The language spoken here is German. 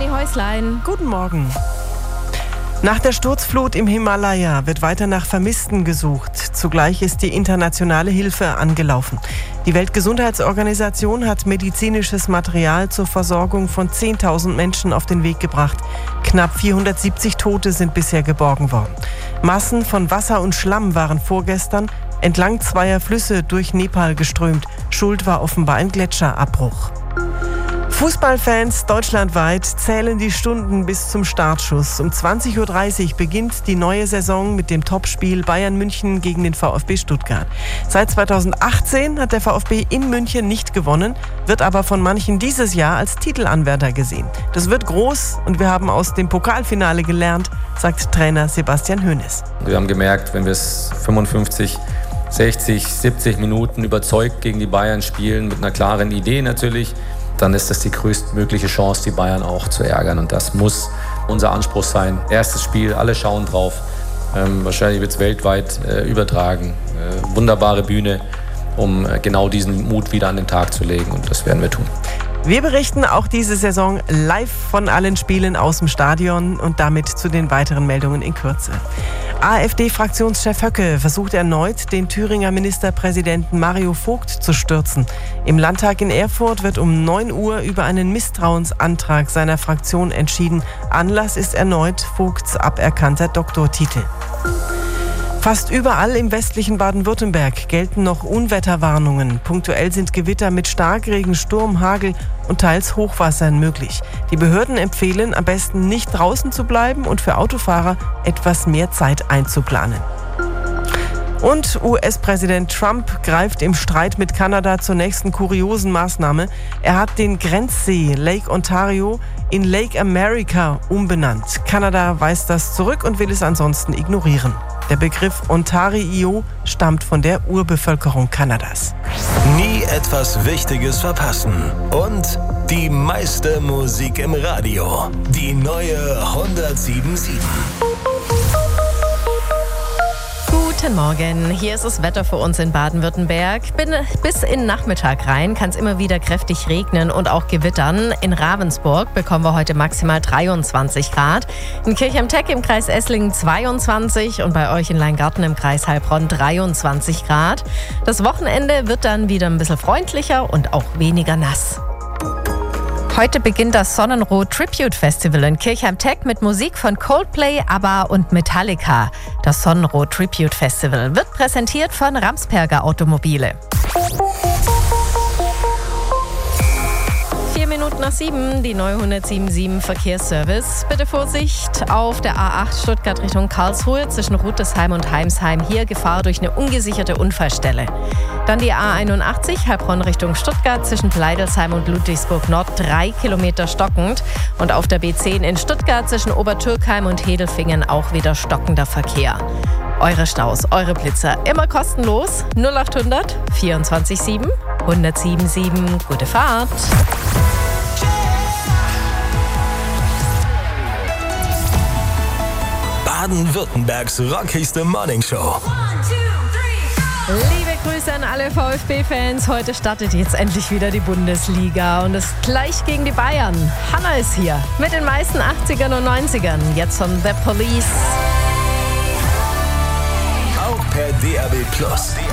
Conny Häuslein. Guten Morgen. Nach der Sturzflut im Himalaya wird weiter nach Vermissten gesucht. Zugleich ist die internationale Hilfe angelaufen. Die Weltgesundheitsorganisation hat medizinisches Material zur Versorgung von 10.000 Menschen auf den Weg gebracht. Knapp 470 Tote sind bisher geborgen worden. Massen von Wasser und Schlamm waren vorgestern entlang zweier Flüsse durch Nepal geströmt. Schuld war offenbar ein Gletscherabbruch. Fußballfans deutschlandweit zählen die Stunden bis zum Startschuss. Um 20.30 Uhr beginnt die neue Saison mit dem Topspiel Bayern München gegen den VfB Stuttgart. Seit 2018 hat der VfB in München nicht gewonnen, wird aber von manchen dieses Jahr als Titelanwärter gesehen. Das wird groß und wir haben aus dem Pokalfinale gelernt, sagt Trainer Sebastian Hoeneß. Wir haben gemerkt, wenn wir es 55, 60, 70 Minuten überzeugt gegen die Bayern spielen, mit einer klaren Idee natürlich, dann ist das die größtmögliche Chance, die Bayern auch zu ärgern. Und das muss unser Anspruch sein. Erstes Spiel, alle schauen drauf. Wahrscheinlich wird es weltweit übertragen. Wunderbare Bühne, um genau diesen Mut wieder an den Tag zu legen. Und das werden wir tun. Wir berichten auch diese Saison live von allen Spielen aus dem Stadion und damit zu den weiteren Meldungen in Kürze. AfD-Fraktionschef Höcke versucht erneut, den Thüringer Ministerpräsidenten Mario Vogt zu stürzen. Im Landtag in Erfurt wird um 9 Uhr über einen Misstrauensantrag seiner Fraktion entschieden. Anlass ist erneut Vogts aberkannter Doktortitel. Fast überall im westlichen Baden-Württemberg gelten noch Unwetterwarnungen. Punktuell sind Gewitter mit Starkregen, Sturm, Hagel und teils Hochwassern möglich. Die Behörden empfehlen, am besten nicht draußen zu bleiben und für Autofahrer etwas mehr Zeit einzuplanen. Und US-Präsident Trump greift im Streit mit Kanada zur nächsten kuriosen Maßnahme. Er hat den Grenzsee Lake Ontario in Lake America umbenannt. Kanada weist das zurück und will es ansonsten ignorieren. Der Begriff Ontario stammt von der Urbevölkerung Kanadas. Nie etwas Wichtiges verpassen. Und die meiste Musik im Radio. Die neue 107.7. Guten Morgen, hier ist das Wetter für uns in Baden-Württemberg. Bis in Nachmittag rein kann es immer wieder kräftig regnen und auch gewittern. In Ravensburg bekommen wir heute maximal 23 Grad. In Kirchheim-Teck im Kreis Esslingen 22 und bei euch in Leingarten im Kreis Heilbronn 23 Grad. Das Wochenende wird dann wieder ein bisschen freundlicher und auch weniger nass. Heute beginnt das Sonnenroh Tribute Festival in Kirchheim-Teck mit Musik von Coldplay, ABBA und Metallica. Das Sonnenroh Tribute Festival wird präsentiert von Ramsperger Automobile. 7:04, die neue 107.7 Verkehrsservice. Bitte Vorsicht auf der A8 Stuttgart Richtung Karlsruhe zwischen Rüttesheim und Heimsheim. Hier Gefahr durch eine ungesicherte Unfallstelle. Dann die A81 Heilbronn Richtung Stuttgart zwischen Pleidelsheim und Ludwigsburg Nord 3 Kilometer stockend. Und auf der B10 in Stuttgart zwischen Obertürkheim und Hedelfingen auch wieder stockender Verkehr. Eure Staus, eure Blitzer, immer kostenlos. 0800 24 1077. Gute Fahrt. Baden-Württembergs rockigste Morningshow. Liebe Grüße an alle VfB-Fans. Heute startet jetzt endlich wieder die Bundesliga und es gleich gegen die Bayern. Hanna ist hier mit den meisten 80ern und 90ern. Jetzt von The Police. Auch per DAB+.